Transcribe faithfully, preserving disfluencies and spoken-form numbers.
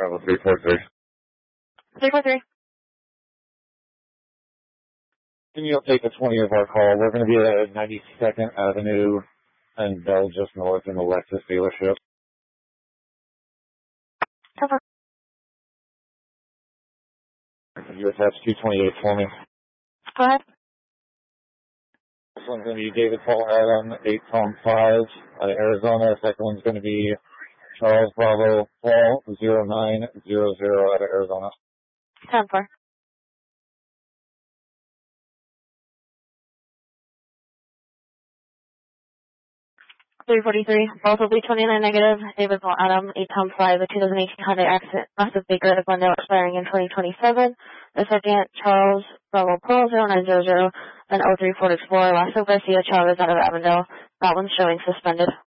Bravo three four three. three four three. Can you update the twenty of our call? We're going to be at ninety-second Avenue and Bell just north in the Lexus dealership. Cover. Can you attach two twenty-eight for me? Go ahead. This one's going to be David Paul Adam, eight Tom five out of Arizona. The second one's going to be Charles Bravo Paul, zero nine zero zero out of Arizona. ten four. three forty-three, both will be twenty-nine negative. David Paul Adam, eight Tom five, a two thousand eighteen Hyundai Accent, massive Baker at Glendale, expiring in twenty twenty-seven. The second, Charles Bravo Paul, zero nine zero zero, and oh three Ford Explorer, Lasso Garcia Chavez out of Avondale. That one's showing suspended.